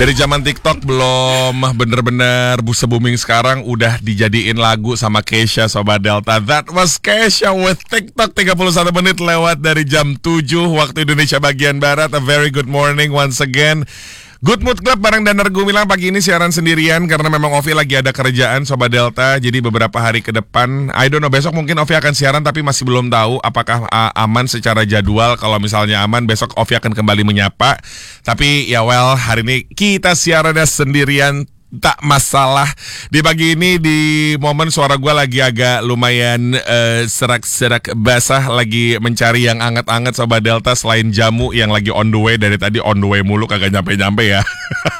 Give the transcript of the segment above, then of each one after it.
Dari zaman TikTok belum bener-bener booming, sekarang udah dijadiin lagu sama Kesha Sobat Delta. That was Kesha with TikTok. 31 menit lewat dari jam 7 waktu Indonesia bagian Barat. A very good morning once again. Good Mood Club bareng Danar Gumilang pagi ini siaran sendirian karena memang Ovi lagi ada kerjaan Sobat Delta. Jadi beberapa hari ke depan, I don't know, besok mungkin Ovi akan siaran tapi masih belum tahu apakah aman secara jadwal. Kalau misalnya aman, besok Ovi akan kembali menyapa. Tapi ya well, hari ini kita siarannya sendirian. Tak masalah. Di pagi ini di momen suara gue lagi agak lumayan serak-serak basah, lagi mencari yang anget-anget Sobat Delta selain jamu yang lagi on the way. Dari tadi on the way mulu kagak nyampe-nyampe ya.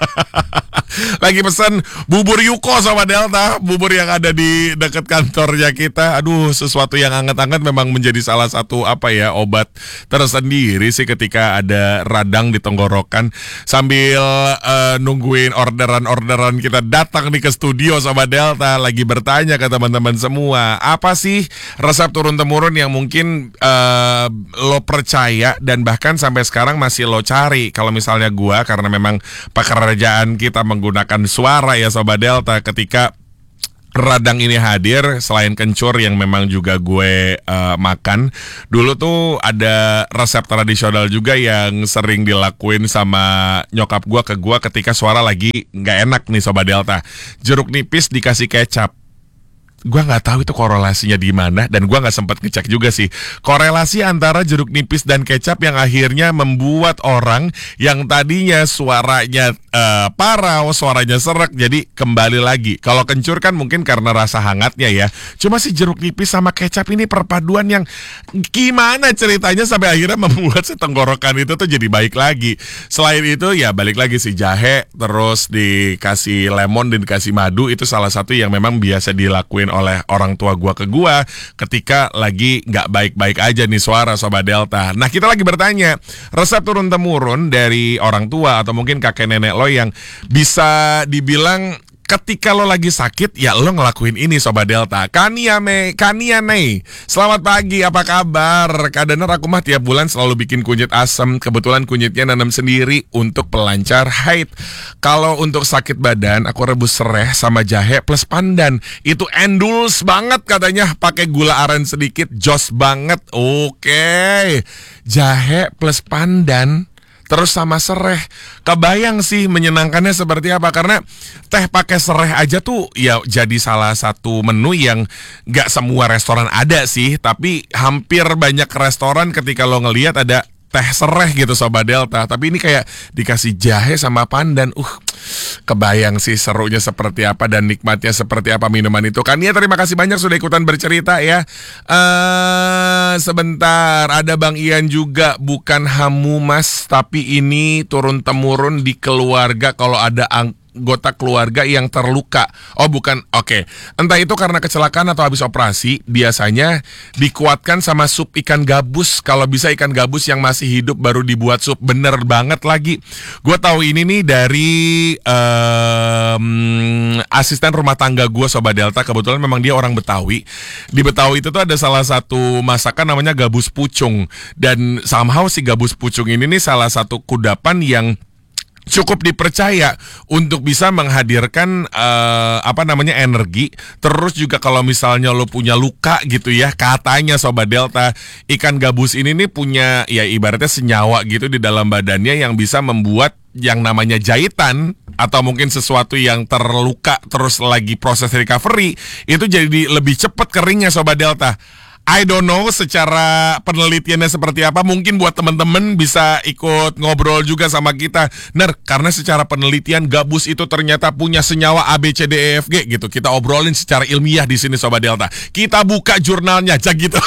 Lagi pesan bubur Yuko Sobat Delta, bubur yang ada di dekat kantornya kita. Aduh, sesuatu yang anget-anget memang menjadi salah satu obat tersendiri sih ketika ada radang di tenggorokan. Sambil nungguin orderan kita datang nih ke studio Sobat Delta, lagi bertanya ke teman-teman semua, apa sih resep turun-temurun yang mungkin lo percaya dan bahkan sampai sekarang masih lo cari. Kalau misalnya gua, karena memang pekerjaan kita menggunakan suara ya Sobat Delta, ketika radang ini hadir, selain kencur yang memang juga gue makan, dulu tuh ada resep tradisional juga yang sering dilakuin sama nyokap gue ke gue ketika suara lagi nggak enak nih Sobat Delta. Jeruk nipis dikasih kecap. Gue nggak tahu itu korelasinya di mana dan gue nggak sempat ngecek juga sih korelasi antara jeruk nipis dan kecap yang akhirnya membuat orang yang tadinya suaranya parau, suaranya serak jadi kembali lagi. Kalau kencur kan mungkin karena rasa hangatnya ya. Cuma si jeruk nipis sama kecap ini perpaduan yang gimana ceritanya sampai akhirnya membuat si tenggorokan itu tuh jadi baik lagi. Selain itu ya balik lagi si jahe terus dikasih lemon dan dikasih madu, itu salah satu yang memang biasa dilakuin oleh orang tua gua ke gua ketika lagi nggak baik-baik aja nih suara Sobat Delta. Nah, kita lagi bertanya resep turun-temurun dari orang tua atau mungkin kakek nenek lo yang bisa dibilang ketika lo lagi sakit, ya lo ngelakuin ini Sobat Delta. Kania Nei, selamat pagi, apa kabar? Kadang aku mah tiap bulan selalu bikin kunyit asam. Kebetulan kunyitnya nanam sendiri untuk pelancar haid. Kalau untuk sakit badan, aku rebus sereh sama jahe plus pandan. Itu endulse banget katanya, pakai gula aren sedikit, jos banget. Oke, jahe plus pandan terus sama sereh. Kebayang sih menyenangkannya seperti apa. Karena teh pakai sereh aja tuh ya jadi salah satu menu yang gak semua restoran ada sih. Tapi hampir banyak restoran ketika lo ngelihat ada teh sereh gitu Sobat Delta. Tapi ini kayak dikasih jahe sama pandan. Kebayang sih serunya seperti apa dan nikmatnya seperti apa minuman itu. Kania, terima kasih banyak sudah ikutan bercerita ya. Sebentar, ada Bang Ian juga, bukan hamu mas, tapi ini turun-temurun di keluarga kalau ada anggota keluarga yang terluka. Oh bukan, oke. Entah itu karena kecelakaan atau habis operasi, biasanya dikuatkan sama sup ikan gabus. Kalau bisa ikan gabus yang masih hidup baru dibuat sup. Bener banget lagi. Gue tahu ini nih dari asisten rumah tangga gue Sobat Delta. Kebetulan memang dia orang Betawi. Di Betawi itu tuh ada salah satu masakan namanya gabus pucung. Dan somehow si gabus pucung ini nih salah satu kudapan yang cukup dipercaya untuk bisa menghadirkan energi. Terus juga kalau misalnya lo punya luka gitu ya, katanya Sobat Delta, ikan gabus ini nih punya ya ibaratnya senyawa gitu di dalam badannya yang bisa membuat yang namanya jahitan atau mungkin sesuatu yang terluka terus lagi proses recovery itu jadi lebih cepat keringnya Sobat Delta. I don't know secara penelitiannya seperti apa. Mungkin buat teman-teman bisa ikut ngobrol juga sama kita. Karena secara penelitian gabus itu ternyata punya senyawa A, B, C, D, E, F, G gitu. Kita obrolin secara ilmiah di sini Sobat Delta. Kita buka jurnalnya aja gitu.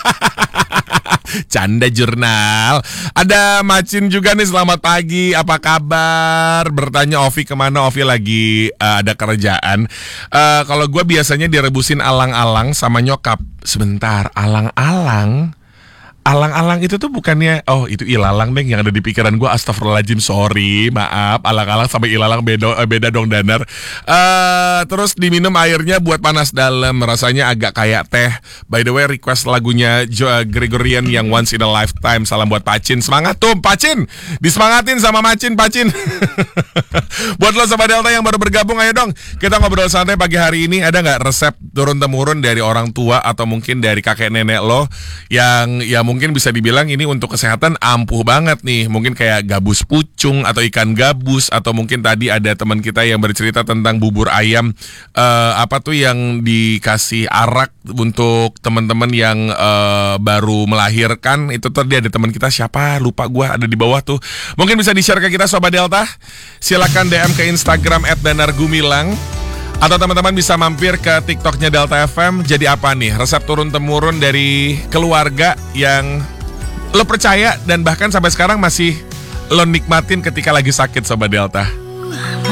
Canda jurnal. Ada Macin juga nih, selamat pagi, apa kabar? Bertanya Ovi kemana, Ovi lagi ada kerjaan. Kalau gue biasanya direbusin alang-alang sama nyokap. Sebentar, alang-alang Alang-alang itu tuh bukannya, oh itu ilalang deh yang ada di pikiran gue. Astagfirullahaladzim, sorry, maaf. Alang-alang sampai ilalang beda dong Danar. Terus diminum airnya buat panas dalam, rasanya agak kayak teh. By the way, request lagunya Gregorian yang Once in a Lifetime. Salam buat Pacin, semangat tuh Pacin, disemangatin sama Pacin. Buat lo Sobat Delta yang baru bergabung, ayo dong kita ngobrol santai pagi hari ini. Ada nggak resep turun-temurun dari orang tua atau mungkin dari kakek nenek lo yang ya mungkin bisa dibilang ini untuk kesehatan ampuh banget nih. Mungkin kayak gabus pucung atau ikan gabus, atau mungkin tadi ada teman kita yang bercerita tentang bubur ayam apa tuh yang dikasih arak untuk teman-teman yang baru melahirkan. Itu tadi ada teman kita, siapa lupa gue, ada di bawah tuh. Mungkin bisa di-share ke kita Sobat Delta. Silakan DM ke Instagram @danargumilang. Atau teman-teman bisa mampir ke TikToknya Delta FM. Jadi apa nih resep turun-temurun dari keluarga yang lo percaya dan bahkan sampai sekarang masih lo nikmatin ketika lagi sakit Sobat Delta?